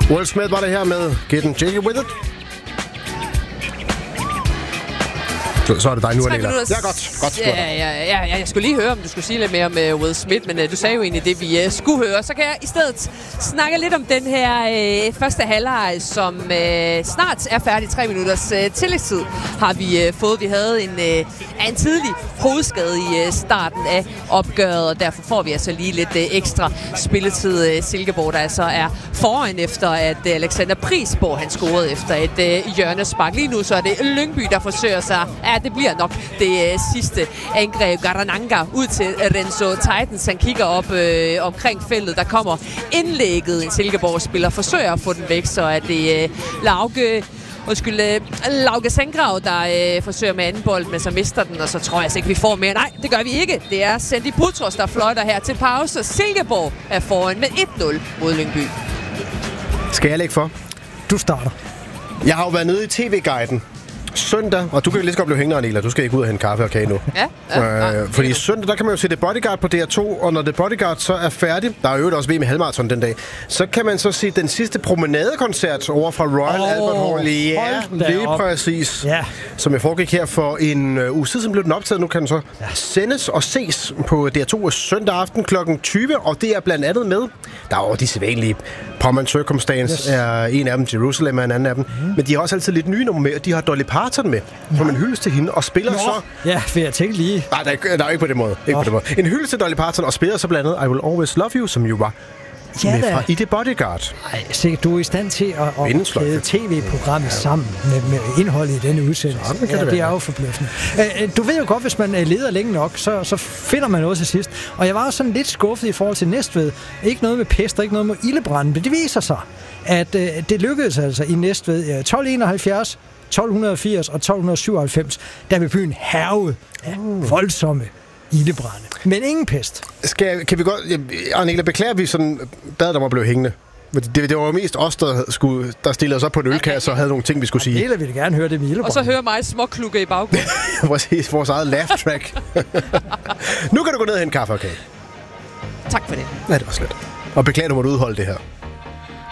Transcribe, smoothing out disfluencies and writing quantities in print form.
Will Smith var det her med Getting Jiggy With It. Så er det dig nu, Anela. Ja, godt. Ja, jeg skulle lige høre, om du skulle sige lidt mere om Will Smith, men du sagde jo egentlig det, vi skulle høre. Så kan jeg i stedet snakke lidt om den her første halvleg, som snart er færdig. 3 minutters tillægstid har vi fået. Vi havde en tidlig hovedskade i starten af opgøret, og derfor får vi altså lige lidt ekstra spilletid. Silkeborg, der altså er foran efter, at Alexander Prisborg, han scorede efter et hjørnespark. Lige nu så er det Lyngby, der forsøger sig. Ja, det bliver nok det sidste angreb. Garananga ud til Renzo Titans. Han kigger op omkring feltet. Der kommer indlægget. En Silkeborg-spiller forsøger at få den væk, så er det Lauke Sandgrav, der forsøger med anden bold, men så mister den, og så tror jeg altså ikke, vi får mere. Nej, det gør vi ikke. Det er Sandy Putros, der fløjter her til pause. Silkeborg er foran med 1-0 mod Lyngby. Skal jeg lægge for? Du starter. Jeg har jo været nede i TV-guiden søndag, og du kan lige så godt blive hængende, Anela. Du skal ikke ud og hente kaffe og kage nu. Ja. Fordi søndag, der kan man jo se The Bodyguard på DR2, og når The Bodyguard så er færdig, der er jo også VM i halvmarathon den dag, så kan man så se den sidste promenadekoncert over fra Royal Albert Hall. Ja, lige præcis. Ja. Som jeg foregik her for en uge siden, blev den optaget. Nu kan den så sendes og ses på DR2 søndag aften kl. 20, og det er blandt andet med, der er jo de sædvanlige Pommer's Circumstance, er en af dem, Jerusalem er en anden af dem, men de har også altid lidt nye numre med, og de har Dolly Parton med, som en hyldest til hende, og spiller så... Ja, vil jeg tænke lige. Nej, der er ikke på den måde. Ikke på den måde. En hyldest til Dolly Parton, og spiller så blandt andet I Will Always Love You, som jo var med fra i The Bodyguard. Ej, sikkert, du er i stand til at kæde tv-programmet sammen med indholdet i denne udsendelse. Det er jo forbløffende. Du ved jo godt, hvis man leder længe nok, så finder man noget til sidst. Og jeg var også sådan lidt skuffet i forhold til Næstved. Ikke noget med pest, ikke noget med ildebrand, men det viser sig, at det lykkedes altså i Næstved 1271, 1280 og 1297, der vil byen hærge af voldsomme ildebrande. Men ingen pest. Kan vi godt... Arnela, beklager vi sådan bad, der må blive hængende? Det var jo mest os, der stillede os op på en ølkasse og havde nogle ting, vi skulle sige. Det vil gerne høre det med ildebrand. Og så hører mig småklukke i baggrunden. Præcis, vores eget laugh track. Nu kan du gå ned og hente kaffe og kage. Tak for det. Ja, det var slet. Og beklager, du måtte udholde det her.